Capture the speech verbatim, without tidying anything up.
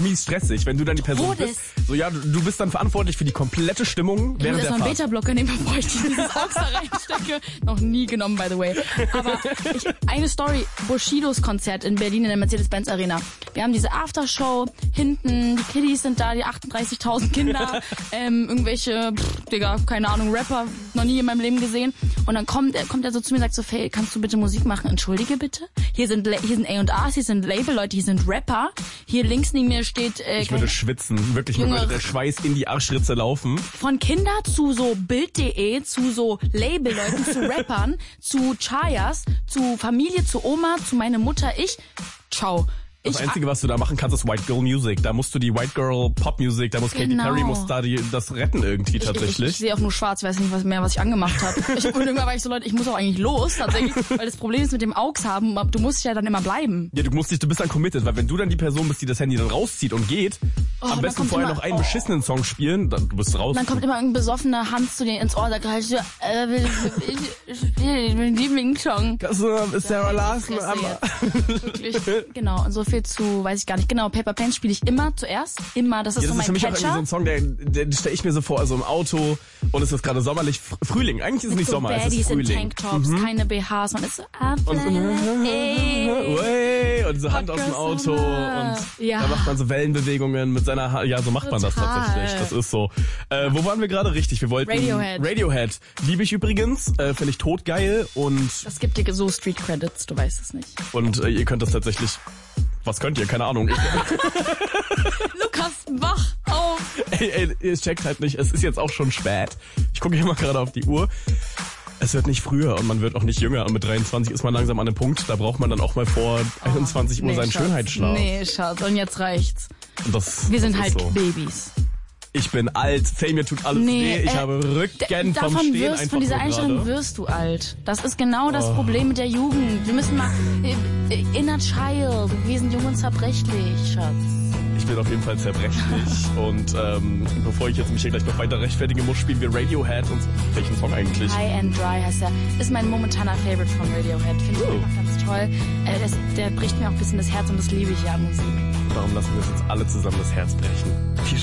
mies stressig, wenn du dann die Person Todes. bist. So, ja, du, du bist dann verantwortlich für die komplette Stimmung während ich der muss erst mal einen Fahrt. Beta-Blocker nehmen, bevor ich dieses Aux da reinstecke. Noch nie genommen, by the way. Aber ich, eine Story, Bushidos Konzert in Berlin in der Mercedes-Benz Arena. Wir haben diese Aftershow, hinten, die Kiddies sind da, die achtunddreißigtausend Kinder, ähm, irgendwelche, pff, Digga, keine Ahnung, Rapper, noch nie in meinem Leben gesehen. Und dann kommt er, kommt er so zu mir und sagt so, Faye, kannst du bitte Musik machen? Entschuldige bitte? Hier sind, hier sind A und Rs, hier sind Label-Leute, hier sind Rapper. Hier links neben mir steht... Äh, Ich würde schwitzen, wirklich, mir Junge, würde der Schweiß in die Arschritze laufen. von Kinder zu so Bild punkt de, zu so Label-Leuten, zu Rappern, zu Chayas, zu Familie, zu Oma, zu meine Mutter, ich. Ciao. Das Ich, Einzige, was du da machen kannst, ist White Girl Music. Da musst du die White Girl Pop Music, da muss Katy Genau. Perry muss da die, das retten irgendwie ich, tatsächlich. ich, ich sehe auch nur schwarz, weiß nicht was mehr, was ich angemacht habe. Ich, und irgendwann war ich so, Leute, ich muss auch eigentlich los, tatsächlich, weil das Problem ist mit dem Aux haben, du musst ja dann immer bleiben. Ja, du musst dich, du bist dann committed, weil wenn du dann die Person bist, die das Handy dann rauszieht und geht, Oh, am dann besten kommt vorher immer- noch einen oh. beschissenen Song spielen, dann du bist raus. Dann kommt immer irgendein besoffener Hans zu dir ins Ohr, sagt halt so, äh, ich, ich, ich spiele meinen Lieblingssong. Das ist Sarah Larson, Fresse aber jetzt. Wirklich. Genau, und so viel zu, weiß ich gar nicht genau, Paper Planes spiele ich immer zuerst, immer, das ist ja, so das ist mein für mich auch irgendwie so Catcher. ein Song, der, der, den stelle ich mir so vor, also im Auto und es ist gerade sommerlich, Fr- Frühling. Eigentlich ist es nicht so Sommer, es ist Baddies in Frühling. Tanktops, keine B Hs, man ist so, ah, Und, ey. Way, und so Hand Hot aus dem Girl Auto Summer. und Ja. da macht man so Wellenbewegungen mit seiner ha ja, so macht man das Total. tatsächlich. Das ist so. Äh, wo waren wir gerade richtig? Wir wollten Radiohead. Radiohead. Liebe ich übrigens, äh, finde ich totgeil und Das gibt dir so Street Credits, du weißt es nicht. und äh, ihr könnt das tatsächlich. Was könnt ihr? Keine Ahnung. Ich, Lukas, wach auf! ey, ey, ihr checkt halt nicht. Es ist jetzt auch schon spät. Ich gucke hier mal gerade auf die Uhr. Es wird nicht früher und man wird auch nicht jünger. Und mit dreiundzwanzig ist man langsam an einem Punkt, da braucht man dann auch mal vor einundzwanzig Uhr Nee, seinen Schatz. Schönheitsschlaf. Nee, Schatz, und jetzt reicht's. Und das, Wir sind das halt ist so. Babys. Ich bin alt, Faye, mir tut alles Nee, weh, ich äh, habe Rücken D- vom davon Stehen wirst, einfach von dieser nur Einstellung gerade. wirst du alt. Das ist genau das Oh. Problem mit der Jugend. Wir müssen mal, äh, äh, inner child, wir sind jung und zerbrechlich, Schatz. Ich bin auf jeden Fall zerbrechlich und ähm, bevor ich jetzt mich hier gleich noch weiter rechtfertigen muss, spielen wir Radiohead und welchen Song eigentlich? High and Dry heißt er. Ist mein momentaner Favorite von Radiohead. Finde ich Oh. einfach ganz toll. Äh, das, der bricht mir auch ein bisschen das Herz und das liebe ich ja an Musik. Darum lassen wir uns jetzt alle zusammen das Herz brechen. Viel Spaß.